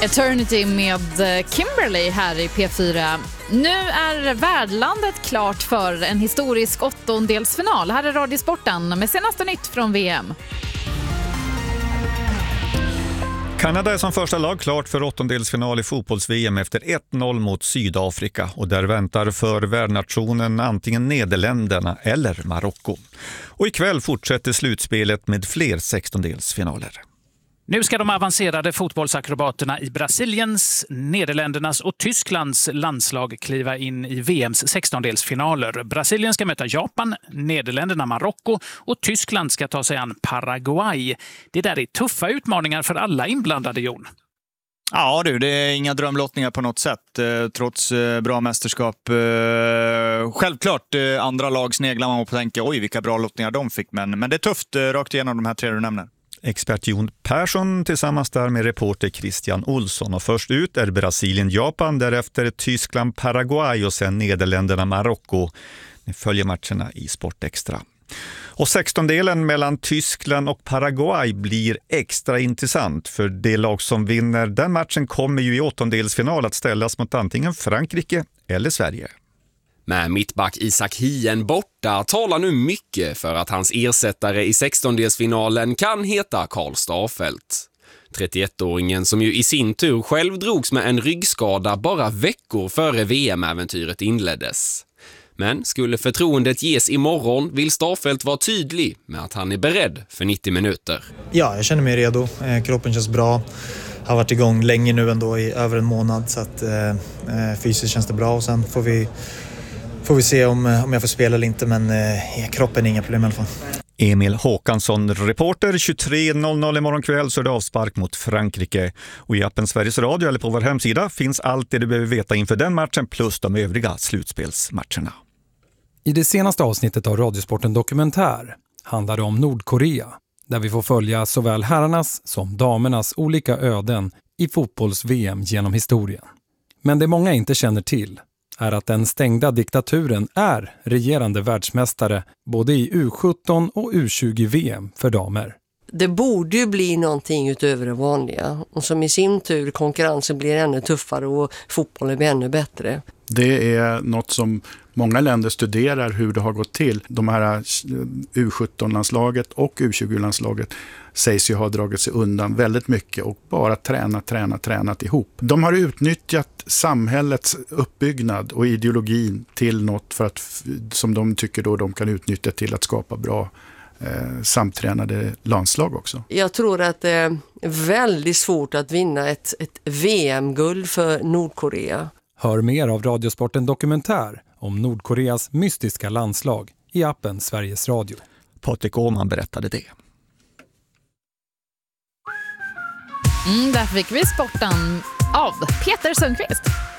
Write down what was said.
Eternity med Kimberly här i P4. Nu är värdlandet klart för en historisk åttondelsfinal. Här är Radiosporten med senaste nytt från VM. Kanada är som första lag klart för åttondelsfinal i fotbolls-VM efter 1-0 mot Sydafrika. Och där väntar för värdnationen antingen Nederländerna eller Marocko. Och ikväll fortsätter slutspelet med fler 16-delsfinaler. Nu ska de avancerade fotbollsakrobaterna i Brasiliens, Nederländernas och Tysklands landslag kliva in i VMs 16-delsfinaler. Brasilien ska möta Japan, Nederländerna Marocko och Tyskland ska ta sig an Paraguay. Det där är tuffa utmaningar för alla inblandade, Jon. Ja du, det är inga drömlottningar på något sätt, trots bra mästerskap. Självklart, andra lag sneglar man på och tänker oj vilka bra lottningar de fick, men det är tufft rakt igenom de här tre du nämner. Expert Jon Persson tillsammans där med reporter Christian Olsson. Och först ut är Brasilien-Japan, därefter Tyskland-Paraguay och sen Nederländerna-Marocko. Ni följer matcherna i Sportextra. Och 16-delen mellan Tyskland och Paraguay blir extra intressant, för det lag som vinner den matchen kommer ju i åttondelsfinal att ställas mot antingen Frankrike eller Sverige. Med mittback Isak Hien borta talar nu mycket för att hans ersättare i 16-delsfinalen kan heta Karl Starfelt. 31-åringen som ju i sin tur själv drogs med en ryggskada bara veckor före VM-äventyret inleddes. Men skulle förtroendet ges imorgon vill Starfelt vara tydlig med att han är beredd för 90 minuter. Ja, jag känner mig redo. Kroppen känns bra. Har varit igång länge nu ändå i över en månad, så att fysiskt känns det bra, och sen får vi se om jag får spela eller inte, men kroppen är inga problem i alla fall. Emil Håkansson, reporter. 23.00 imorgon kväll så är det avspark mot Frankrike. Och i appen Sveriges Radio eller på vår hemsida finns allt det du behöver veta inför den matchen plus de övriga slutspelsmatcherna. I det senaste avsnittet av Radiosporten Dokumentär handlar det om Nordkorea, där vi får följa såväl herrarnas som damernas olika öden i fotbolls-VM genom historien. Men det många inte känner till är att den stängda diktaturen är regerande världsmästare både i U17 och U20-VM för damer. Det borde ju bli någonting utöver det vanliga, och som i sin tur konkurrensen blir ännu tuffare och fotbollen blir ännu bättre. Det är något som många länder studerar hur det har gått till. De här U17-landslaget och U20-landslaget sägs ju ha dragit sig undan väldigt mycket och bara tränat ihop. De har utnyttjat samhällets uppbyggnad och ideologin till något för att, som de tycker då de kan utnyttja till att skapa bra samtränade landslag också. Jag tror att det är väldigt svårt att vinna ett VM-guld för Nordkorea. Hör mer av Radiosporten Dokumentär om Nordkoreas mystiska landslag i appen Sveriges Radio. Patrik Åhman berättade det. Där fick vi sporten av Peter Sundqvist.